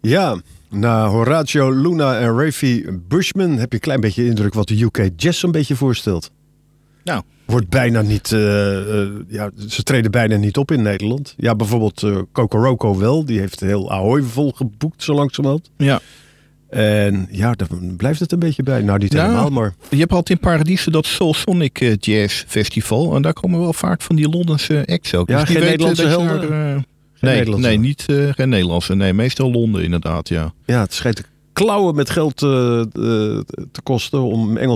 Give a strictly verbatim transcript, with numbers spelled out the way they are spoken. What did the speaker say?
Ja, na Horatio Luna en Rafi Bushman heb je een klein beetje indruk wat de U K Jazz een beetje voorstelt. Nou. Wordt bijna niet, uh, uh, ja, ze treden bijna niet op in Nederland. Ja, bijvoorbeeld uh, Kokoroko wel, die heeft heel Ahoy volgeboekt zo langzamerhand. Ja. En ja, daar blijft het een beetje bij. Nou, niet nou, helemaal, maar... Je hebt altijd in Paradiso dat Soul Sonic uh, Jazz Festival. En daar komen wel vaak van die Londense acts ook. Ja, dus geen weet, Nederlandse uh, helden? Naar, uh, nee, Nederlandse. nee, niet uh, geen Nederlandse. Nee, meestal Londen inderdaad, ja. Ja, het schijnt klauwen met geld uh, uh, te kosten om Engels